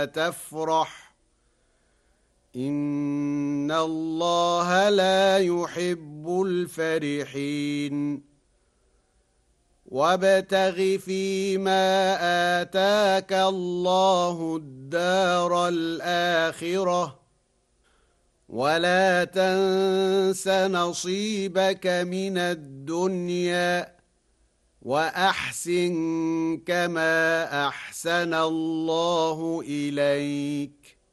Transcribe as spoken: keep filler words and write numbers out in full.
ولا تفرح إن الله لا يحب الفرحين وابتغ فيما آتاك الله الدار الآخرة ولا تنس نصيبك من الدنيا وأحسن كما أحسن الله إليك